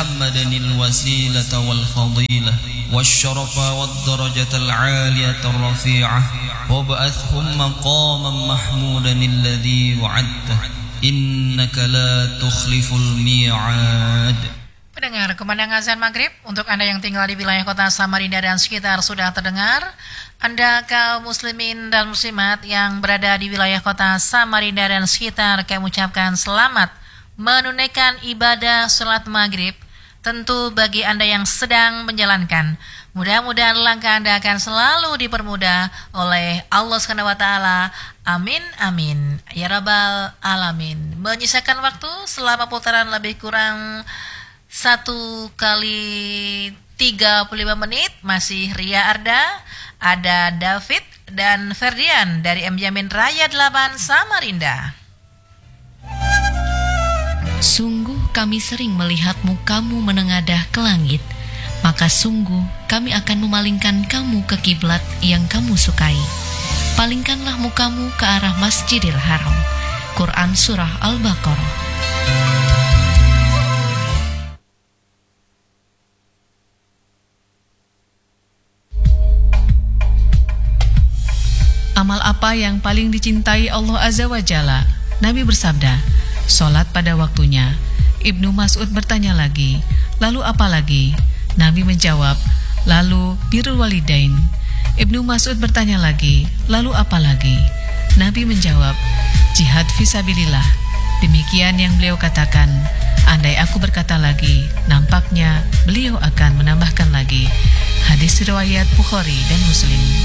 محمدا الوسيلة والفضيلة والشرف والدرجة العالية الرفيعة وابعثهم مقاما محمودا الذي وعدته إنك لا تخلف الميعاد. Pendengar, kumandang azan maghrib untuk Anda yang tinggal di wilayah kota Samarinda dan sekitar sudah terdengar. Anda kaum muslimin dan muslimat yang berada di wilayah kota Samarinda dan sekitar, kami ucapkan selamat menunaikan ibadah salat maghrib. Tentu bagi Anda yang sedang menjalankan, mudah-mudahan langkah Anda akan selalu dipermudah oleh Allah SWT. Amin, amin, ya rabbal alamin. Menyisakan waktu selama putaran lebih kurang 1 kali 35 menit, masih Ria Arda, ada David dan Ferdian dari M Jamin Raya 8 Samarinda. Sungguh kami sering melihat mukamu menengadah ke langit, maka sungguh kami akan memalingkan kamu ke kiblat yang kamu sukai. Palingkanlah mukamu ke arah Masjidil Haram. Quran Surah Al-Baqarah. Amal apa yang paling dicintai Allah Azza wa Jalla? Nabi bersabda, sholat pada waktunya. Ibnu Mas'ud bertanya lagi, lalu apa lagi? Nabi menjawab, lalu birrul walidain. Ibnu Mas'ud bertanya lagi, lalu apa lagi? Nabi menjawab, jihad fisabilillah. Demikian yang beliau katakan. Andai aku berkata lagi, nampaknya beliau akan menambahkan lagi. Hadis riwayat Bukhari dan Muslim.